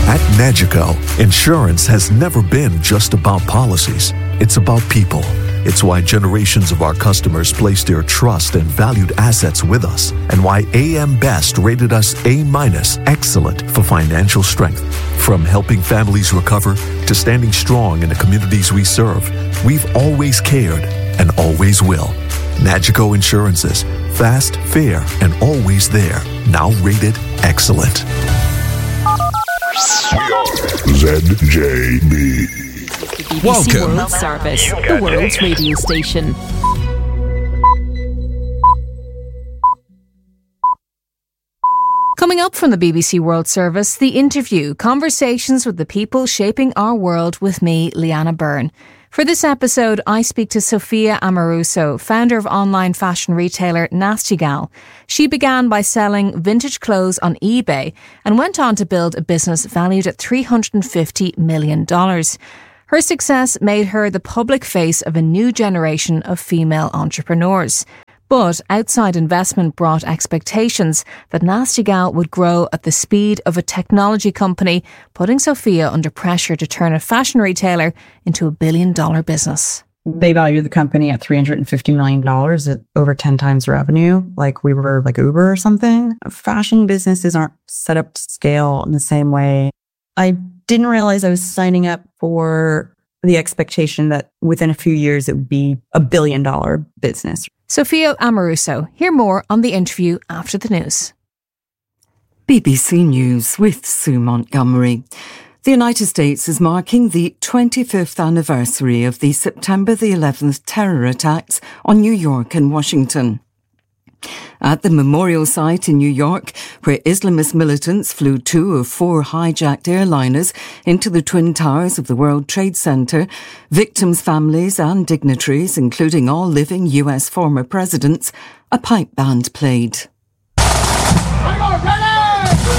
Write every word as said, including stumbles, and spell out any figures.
At Nagico, insurance has never been just about policies. It's about people. It's why generations of our customers placed their trust and valued assets with us, and why A M Best rated us A-minus, excellent for financial strength. From helping families recover to standing strong in the communities we serve, we've always cared and always will. Nagico Insurances, fast, fair, and always there. Now rated excellent. Z J B. B B C Welcome. World Service, the world's radio station. Coming up from the B B C World Service, The Interview, conversations with the people shaping our world with me, Leanna Byrne. For this episode, I speak to Sophia Amoruso, founder of online fashion retailer Nasty Gal. She began by selling vintage clothes on eBay and went on to build a business valued at three hundred fifty million dollars. Her success made her the public face of a new generation of female entrepreneurs. But outside investment brought expectations that Nasty Gal would grow at the speed of a technology company, putting Sophia under pressure to turn a fashion retailer into a billion dollar business. They value the company at three hundred fifty million dollars at over ten times revenue, like we were like Uber or something. Fashion businesses aren't set up to scale in the same way. I didn't realize I was signing up for the expectation that within a few years it would be a billion dollar business. Sophia Amoruso. Hear more on The Interview after the news. B B C News with Sue Montgomery. The United States is marking the twenty-fifth anniversary of the September the eleventh terror attacks on New York and Washington. At the memorial site in New York, where Islamist militants flew two of four hijacked airliners into the Twin Towers of the World Trade Center, victims' families and dignitaries, including all living U S former presidents, a pipe band played. We're going